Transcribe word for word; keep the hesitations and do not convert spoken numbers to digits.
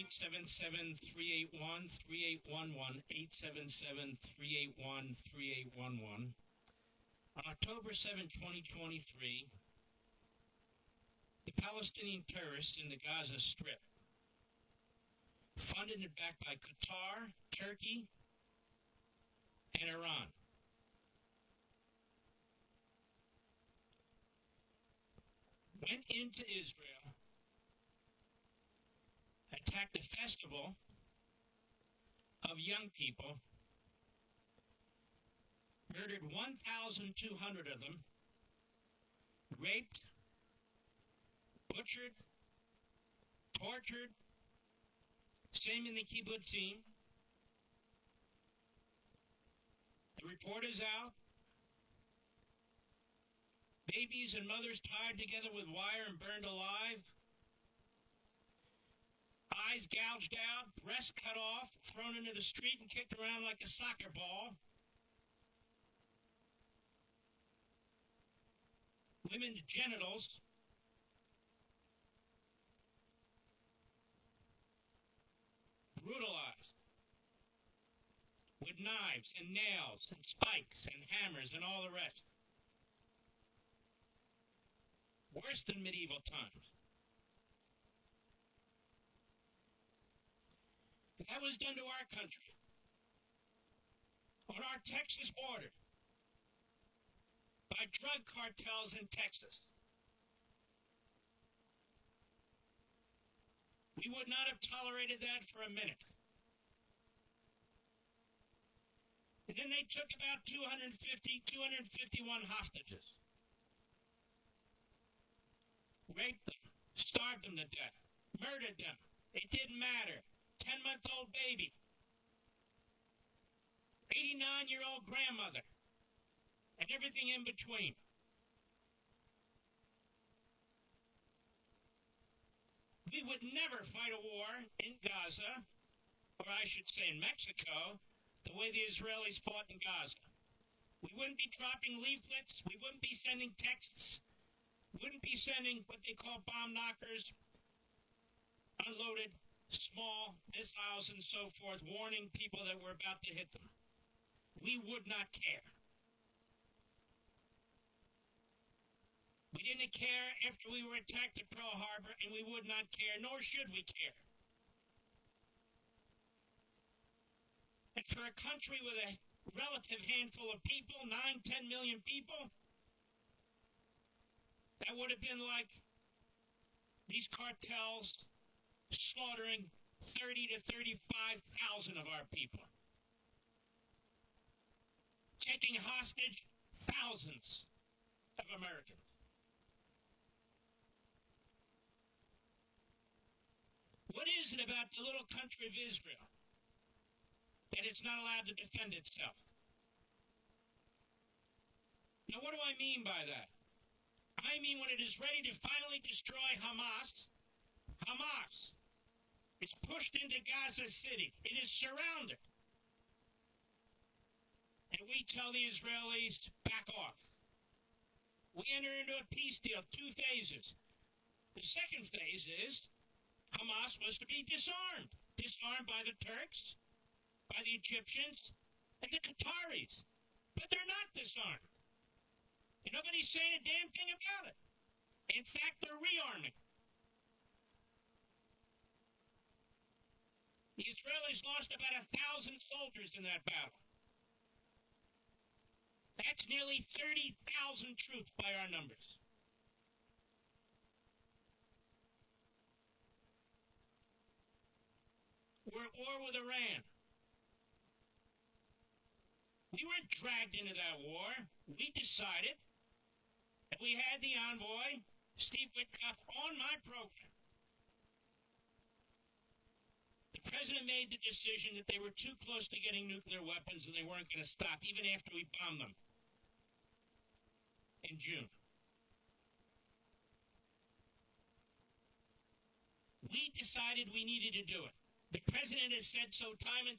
eight seven seven, three eight one, three eight one one, eight seven seven, three eight one, three eight one one. On October seventh, twenty twenty-three, the Palestinian terrorists in the Gaza Strip, funded and backed by Qatar, Turkey, and Iran, went into Israel, attacked a festival of young people, murdered one thousand two hundred of them, raped, butchered, tortured, same in the kibbutzim. The report is out. Babies and mothers tied together with wire and burned alive. Eyes gouged out, breasts cut off, thrown into the street and kicked around like a soccer ball. Women's genitals brutalized with knives and nails and spikes and hammers and all the rest. Worse than medieval times. But that was done to our country, on our Texas border, by drug cartels in Texas. We would not have tolerated that for a minute. And then they took about two hundred fifty, two hundred fifty-one hostages. Raped them, starved them to death, murdered them. It didn't matter. ten-month-old baby, eighty-nine-year-old grandmother, and everything in between. We would never fight a war in Gaza, or I should say in Mexico, the way the Israelis fought in Gaza. We wouldn't be dropping leaflets. We wouldn't be sending texts. We wouldn't be sending what they call bomb knockers, unloaded small missiles and so forth, warning people that we're about to hit them. We would not care. We didn't care after we were attacked at Pearl Harbor, and we would not care, nor should we care. And for a country with a relative handful of people, nine, ten million people, that would have been like these cartels slaughtering thirty to thirty-five thousand of our people, taking hostage thousands of Americans. What is it about the little country of Israel that it's not allowed to defend itself? Now, what do I mean by that? I mean when it is ready to finally destroy Hamas, Hamas is pushed into Gaza City. It is surrounded. And we tell the Israelis, back off. We enter into a peace deal, two phases. The second phase is Hamas was to be disarmed. Disarmed by the Turks, by the Egyptians, and the Qataris. But they're not disarmed. And nobody's saying a damn thing about it. In fact, they're rearming. The Israelis lost about a thousand soldiers in that battle. That's nearly thirty thousand troops by our numbers. We're at war with Iran. We weren't dragged into that war. We decided, and we had the envoy, Steve Witkoff, on my program. The president made the decision that they were too close to getting nuclear weapons and they weren't going to stop, even after we bombed them in June. We decided we needed to do it. The president has said so time and